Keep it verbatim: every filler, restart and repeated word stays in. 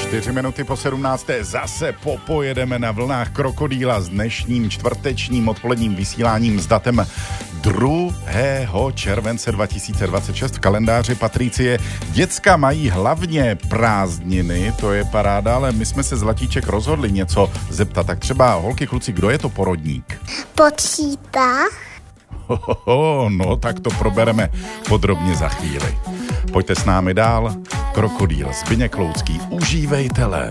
Čtyři minuty po sedmnácté zase popojedeme na vlnách Krokodýla s dnešním čtvrtečním odpoledním vysíláním s datem druhého července dva tisíce dvacet šest v kalendáři Patricie. Děcka mají hlavně prázdniny, to je paráda, ale my jsme se Zlatíček rozhodli něco zeptat. Tak třeba, holky, kluci, kdo je to porodník? Počítá. Ho, ho, ho, no, tak to probereme podrobně za chvíli. Pojďte s námi dál. Krokodýl, Zbyněk Loucký, užívejte let.